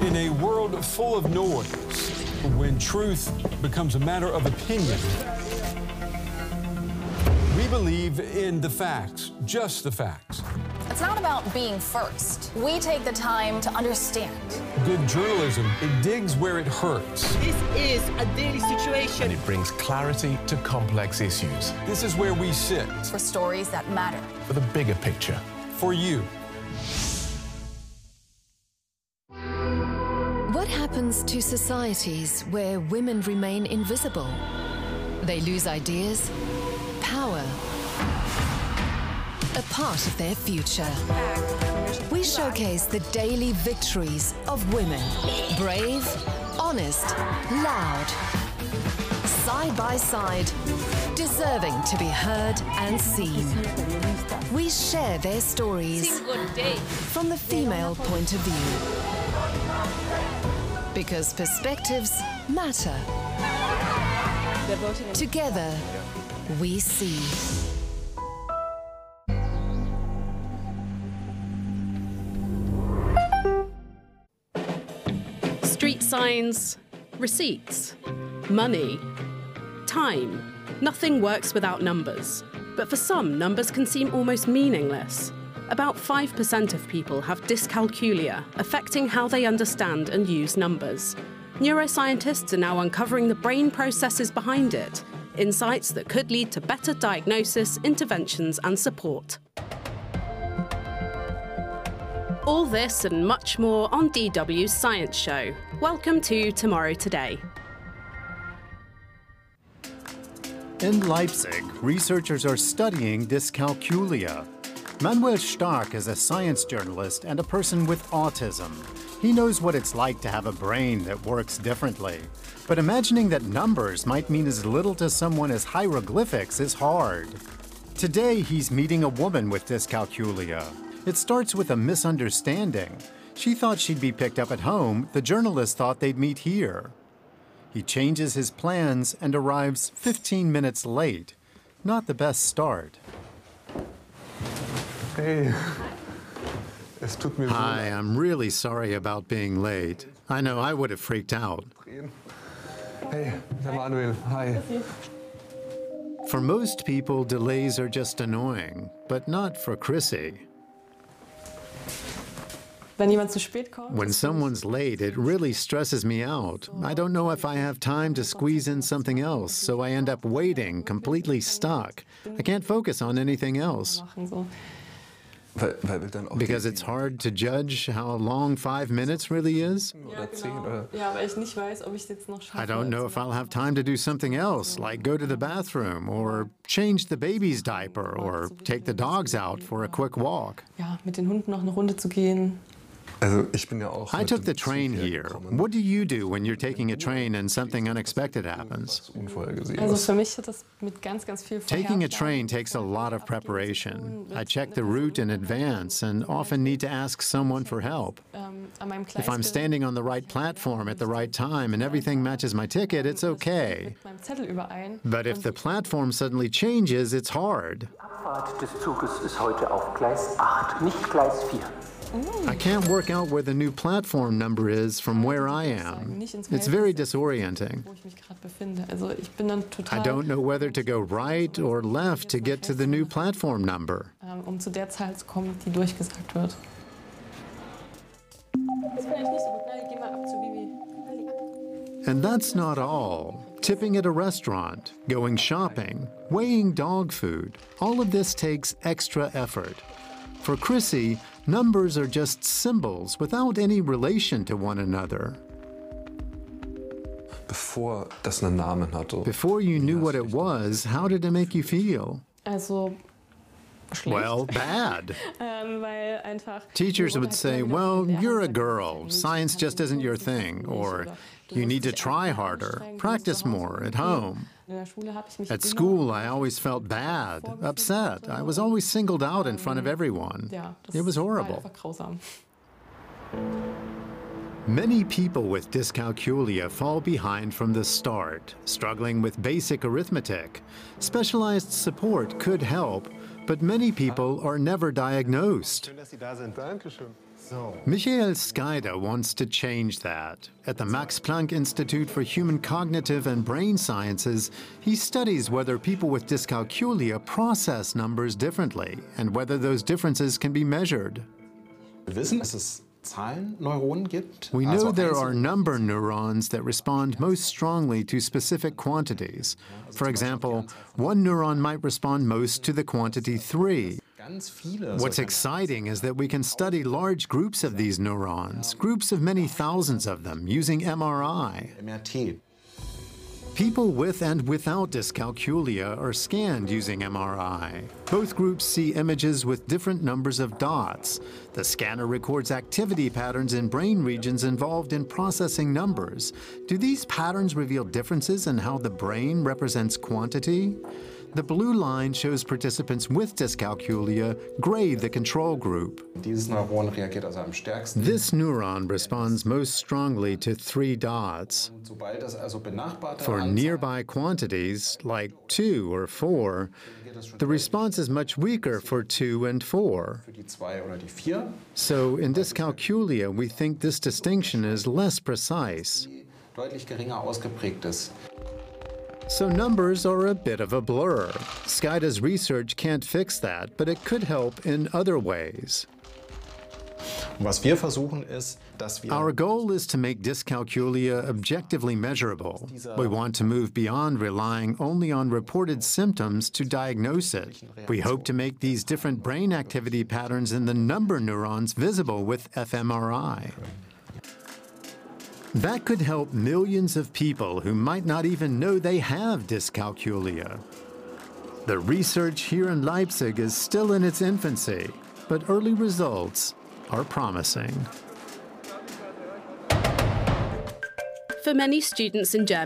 In a world full of noise, when truth becomes a matter of opinion, we believe in the facts, just the facts. It's not about being first. We take the time to understand. Good journalism, it digs where it hurts. This is a daily situation. And it brings clarity to complex issues. This is where we sit. For stories that matter. For the bigger picture. For you. What happens to societies where women remain invisible? They lose ideas, power, a part of their future. We showcase the daily victories of women. Brave, honest, loud. Side by side, deserving to be heard and seen. We share their stories from the female point of view. Because perspectives matter. Together, we see. Street signs, receipts, money, time. Nothing works without numbers. But for some, numbers can seem almost meaningless. About 5% of people have dyscalculia, affecting how they understand and use numbers. Neuroscientists are now uncovering the brain processes behind it, insights that could lead to better diagnosis, interventions and support. All this and much more on DW's Science Show. Welcome to Tomorrow Today. In Leipzig, researchers are studying dyscalculia. Manuel Stark is a science journalist and a person with autism. He knows what it's like to have a brain that works differently. But imagining that numbers might mean as little to someone as hieroglyphics is hard. Today, he's meeting a woman with dyscalculia. It starts with a misunderstanding. She thought she'd be picked up at home. The journalist thought they'd meet here. He changes his plans and arrives 15 minutes late. Not the best start. Hey. Hi, I'm really sorry about being late. I know I would have freaked out. Hey, Manuel, hi. For most people, delays are just annoying, but not for Chrissy. When someone's late, it really stresses me out. I don't know if I have time to squeeze in something else, so I end up waiting, completely stuck. I can't focus on anything else. Because it's hard to judge how long 5 minutes really is? I don't know if I'll have time to do something else, like go to the bathroom, or change the baby's diaper, or take the dogs out for a quick walk. I took the train here. What do you do when you're taking a train and something unexpected happens? Taking a train takes a lot of preparation. I check the route in advance and often need to ask someone for help. If I'm standing on the right platform at the right time and everything matches my ticket, it's okay. But if the platform suddenly changes, it's hard. I can't work out where the new platform number is from where I am. It's very disorienting. I don't know whether to go right or left to get to the new platform number. And that's not all. Tipping at a restaurant, going shopping, weighing dog food, all of this takes extra effort. For Chrissy, numbers are just symbols without any relation to one another. Before you knew what it was, how did it make you feel? Well, bad. Teachers would say, well, you're a girl, science just isn't your thing, or you need to try harder, practice more at home. At school, I always felt bad, upset. I was always singled out in front of everyone. It was horrible. Many people with dyscalculia fall behind from the start, struggling with basic arithmetic. Specialized support could help, but many people are never diagnosed. Michael Scheider wants to change that. At the Max Planck Institute for Human Cognitive and Brain Sciences, he studies whether people with dyscalculia process numbers differently and whether those differences can be measured. We know there are number neurons that respond most strongly to specific quantities. For example, one neuron might respond most to the quantity 3. What's exciting is that we can study large groups of these neurons, groups of many thousands of them, using MRI. People with and without dyscalculia are scanned using MRI. Both groups see images with different numbers of dots. The scanner records activity patterns in brain regions involved in processing numbers. Do these patterns reveal differences in how the brain represents quantity? The blue line shows participants with dyscalculia, gray the control group. This neuron responds most strongly to 3 dots. For nearby quantities, like 2 or 4, the response is much weaker for 2 and 4. So in dyscalculia, we think this distinction is less precise. So numbers are a bit of a blur. Scheider's research can't fix that, but it could help in other ways. Our goal is to make dyscalculia objectively measurable. We want to move beyond relying only on reported symptoms to diagnose it. We hope to make these different brain activity patterns in the number neurons visible with fMRI. That could help millions of people who might not even know they have dyscalculia. The research here in Leipzig is still in its infancy, but early results are promising. For many students in Germany,